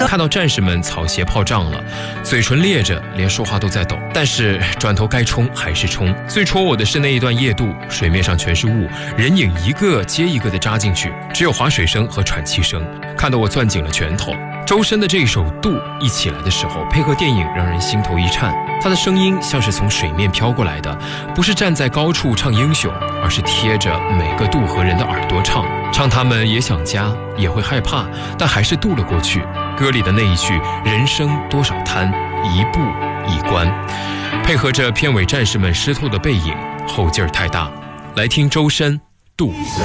看到战士们草鞋泡胀了，嘴唇裂着，连说话都在抖。但是转头该冲还是冲。最戳我的是那一段夜渡，水面上全是雾，人影一个接一个的扎进去，只有划水声和喘气声，看得我攥紧了拳头。周深的这一首《渡》一起来的时候，配合电影让人心头一颤。他的声音像是从水面飘过来的，不是站在高处唱英雄，而是贴着每个渡河人的耳朵唱他们也想家，也会害怕，但还是渡了过去。歌里的那一句人生多少滩，一步一关，配合着片尾战士们湿透的背影，后劲儿太大。来听周深《渡》。